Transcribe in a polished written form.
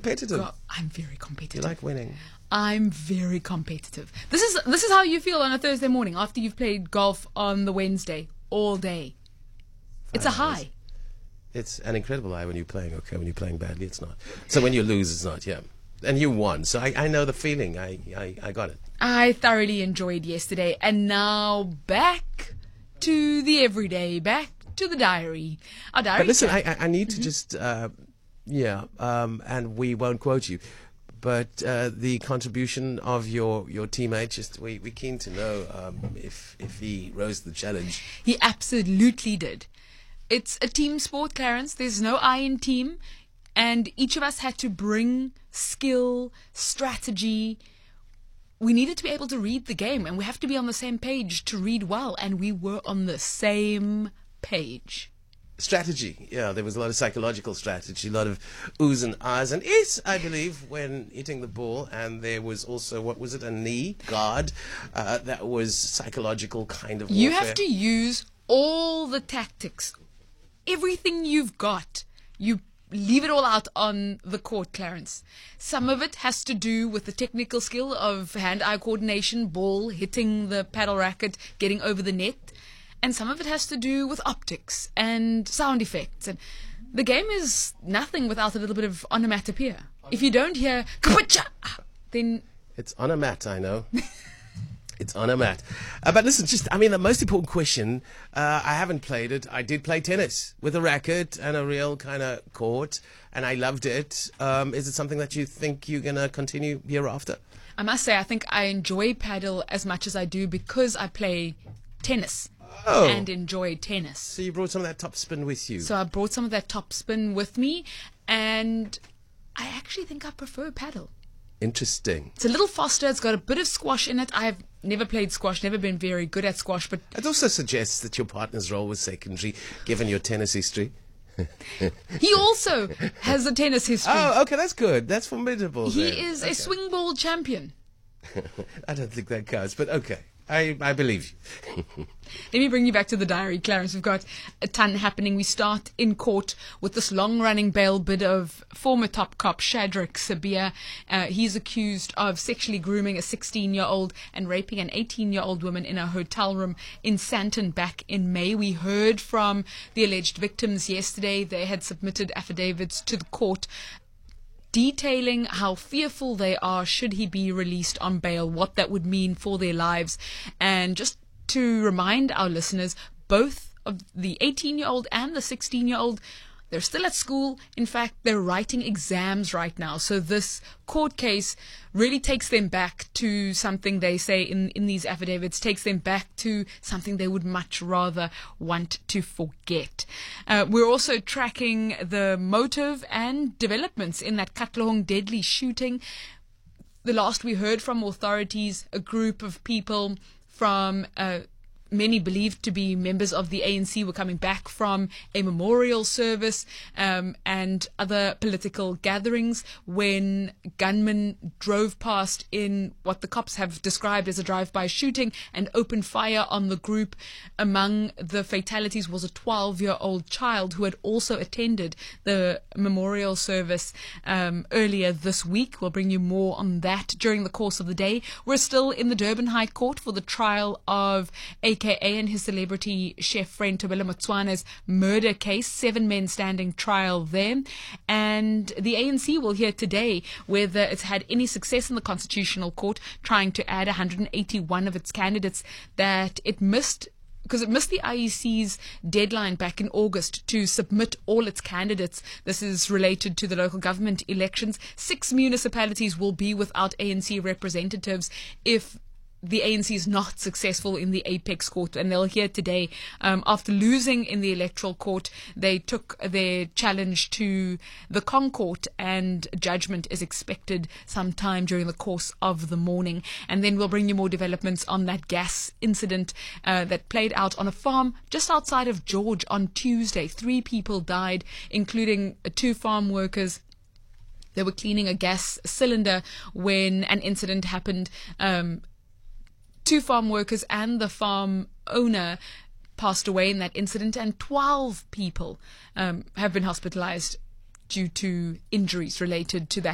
competitive. God, I'm very competitive. You like winning. I'm very competitive. This is how you feel on a Thursday morning after you've played golf on the Wednesday all day. It's a high. It's an incredible high when you're playing okay. When you're playing badly, it's not. So when you lose, it's not, yeah. And you won. So I know the feeling. I got it. I thoroughly enjoyed yesterday. And now back to the everyday, back to the diary. Our diary. But listen, I need to just, and we won't quote you, but the contribution of your teammate, just we're keen to know if he rose to the challenge. He absolutely did. It's a team sport, Clarence. There's no I in team. And each of us had to bring skill, strategy. We needed to be able to read the game, and we have to be on the same page to read well. And we were on the same page. Strategy, yeah, there was a lot of psychological strategy, a lot of oohs and ahs and is, I believe, when hitting the ball. And there was also, what was it, a knee guard that was psychological kind of warfare. You have to use all the tactics, everything you've got. You leave it all out on the court, Clarence. Some of it has to do with the technical skill of hand-eye coordination, ball, hitting the paddle racket, getting over the net. And some of it has to do with optics and sound effects. And the game is nothing without a little bit of onomatopoeia. If you don't hear kapacha, then... It's on a mat, I know. It's on a mat. But listen, the most important question, I haven't played it. I did play tennis with a racket and a real kind of court, and I loved it. Is it something that you think you're going to continue hereafter? I must say, I think I enjoy paddle as much as I do because I play tennis. Oh. And enjoy tennis. So you brought some of that top spin with you. So I brought some of that top spin with me, and I actually think I prefer paddle. Interesting. It's a little faster. It's got a bit of squash in it. I've never played squash, never been very good at squash, but it also suggests that your partner's role was secondary, given your tennis history. He also has a tennis history. Oh, okay, that's good. That's formidable. He then. is a swing ball champion. I don't think that counts, but okay. I believe you. Let me bring you back to the diary, Clarence. We've got a ton happening. We start in court with this long-running bail bid of former top cop Shadrack Sabia. He's accused of sexually grooming a 16-year-old and raping an 18-year-old woman in a hotel room in Sandton back in May. We heard from the alleged victims yesterday. They had submitted affidavits to the court detailing how fearful they are should he be released on bail, what that would mean for their lives. And just to remind our listeners, both of the 18-year-old and the 16-year-old, they're still at school. In fact, they're writing exams right now. So this court case really takes them back to something they say in these affidavits, takes them back to something they would much rather want to forget. We're also tracking the motive and developments in that Katlehong deadly shooting. The last we heard from authorities, a group of people from many believed to be members of the ANC were coming back from a memorial service and other political gatherings when gunmen drove past in what the cops have described as a drive-by shooting and opened fire on the group. Among the fatalities was a 12-year-old child who had also attended the memorial service earlier this week. We'll bring you more on that during the course of the day. We're still in the Durban High Court for the trial of AKA and his celebrity chef friend Tobela Motswane's murder case. 7 men standing trial there. And the ANC will hear today whether it's had any success in the Constitutional Court trying to add 181 of its candidates that it missed, because it missed the IEC's deadline back in August to submit all its candidates. This is related to the local government elections. 6 municipalities will be without ANC representatives if the ANC is not successful in the Apex Court, and they'll hear today after losing in the Electoral Court, they took their challenge to the Concourt, and judgment is expected sometime during the course of the morning. And then we'll bring you more developments on that gas incident that played out on a farm just outside of George on Tuesday. 3 people died, including 2 farm workers. They were cleaning a gas cylinder when an incident happened. 2 farm workers and the farm owner passed away in that incident, and 12 people have been hospitalized due to injuries related to that